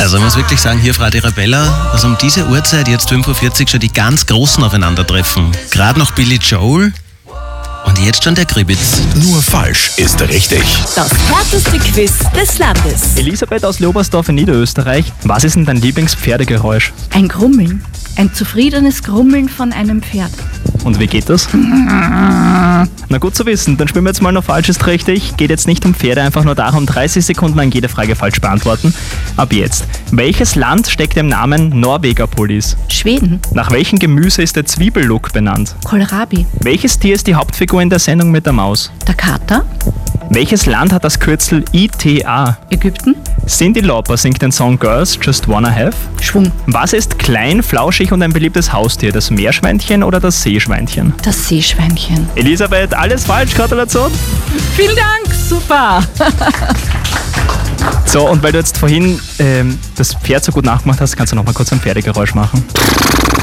Also ich muss wirklich sagen, hier Frau Arabella, dass um diese Uhrzeit, jetzt 5:40 Uhr, schon die ganz Großen aufeinandertreffen. Gerade noch Billy Joel und jetzt schon der Kribitz. Nur falsch ist richtig. Das härteste Quiz des Landes. Elisabeth aus Leobersdorf in Niederösterreich. Was ist denn dein Lieblingspferdegeräusch? Ein Grummeln. Ein zufriedenes Grummeln von einem Pferd. Und wie geht das? Na gut zu wissen, dann spielen wir jetzt mal noch falsch ist richtig. Geht jetzt nicht um Pferde, einfach nur darum, 30 Sekunden lang jede Frage falsch beantworten. Ab jetzt. Welches Land steckt im Namen Norwegerpolis? Schweden. Nach welchem Gemüse ist der Zwiebellook benannt? Kohlrabi. Welches Tier ist die Hauptfigur in der Sendung mit der Maus? Der Kater. Welches Land hat das Kürzel ITA? Ägypten. Cyndi Lauper singt den Song Girls Just Wanna Have. Schwung. Was ist klein, flauschig und ein beliebtes Haustier? Das Meerschweinchen oder das Seeschweinchen? Das Seeschweinchen. Elisabeth, alles falsch, Gratulation. Vielen Dank, super. So, und weil du jetzt vorhin das Pferd so gut nachgemacht hast, kannst du noch mal kurz ein Pferdegeräusch machen.